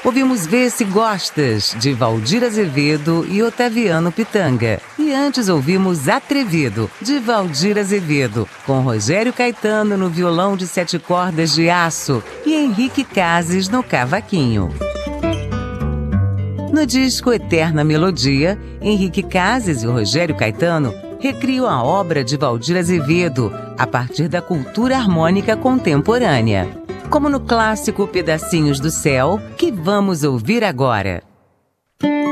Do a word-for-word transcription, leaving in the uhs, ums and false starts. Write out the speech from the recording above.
Ouvimos Vê Se Gostas, de Valdir Azevedo e Otaviano Pitanga. E antes ouvimos Atrevido, de Valdir Azevedo, com Rogério Caetano no violão de sete cordas de aço e Henrique Cases no cavaquinho. No disco Eterna Melodia, Henrique Cases e Rogério Caetano recriam a obra de Valdir Azevedo a partir da cultura harmônica contemporânea, como no clássico Pedacinhos do Céu, que vamos ouvir agora.